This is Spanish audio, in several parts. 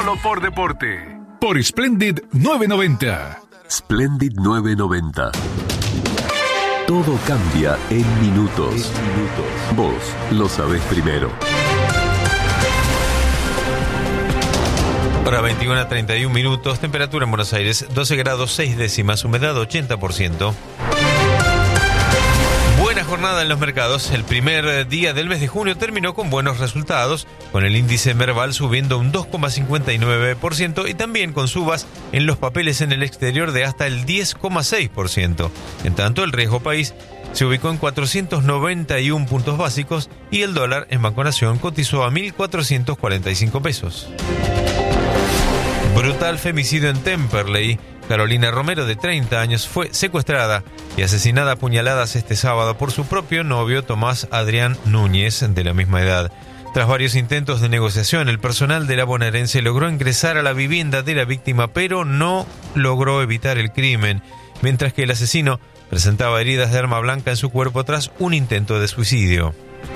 solo por deporte. Por Splendid 990. Splendid 990. Todo cambia en minutos. Vos lo sabés primero. Hora 21 a 31 minutos, temperatura en Buenos Aires 12 grados 6 décimas, humedad 80%. Buena jornada en los mercados. El primer día del mes de junio terminó con buenos resultados, con el índice Merval subiendo un 2,59% y también con subas en los papeles en el exterior de hasta el 10,6%. En tanto, el riesgo país se ubicó en 491 puntos básicos y el dólar en Banco Nación cotizó a 1.445 pesos. Brutal femicidio en Temperley. Carolina Romero, de 30 años, fue secuestrada y asesinada a puñaladas este sábado por su propio novio Tomás Adrián Núñez, de la misma edad. Tras varios intentos de negociación, el personal de la bonaerense logró ingresar a la vivienda de la víctima, pero no logró evitar el crimen, mientras que el asesino presentaba heridas de arma blanca en su cuerpo tras un intento de suicidio.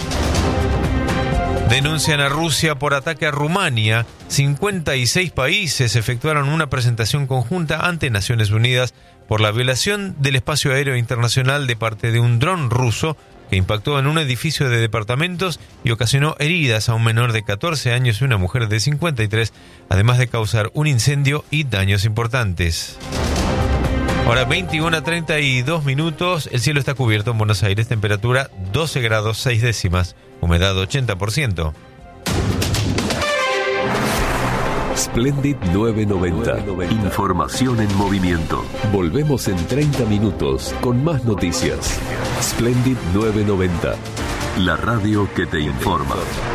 Denuncian a Rusia por ataque a Rumania. 56 países efectuaron una presentación conjunta ante Naciones Unidas por la violación del espacio aéreo internacional de parte de un dron ruso que impactó en un edificio de departamentos y ocasionó heridas a un menor de 14 años y una mujer de 53, además de causar un incendio y daños importantes. Ahora 21 a 32 minutos, el cielo está cubierto en Buenos Aires, temperatura 12 grados 6 décimas, humedad 80%. Splendid 990. Información en movimiento. Volvemos en 30 minutos con más noticias. Splendid 990. La radio que te informa.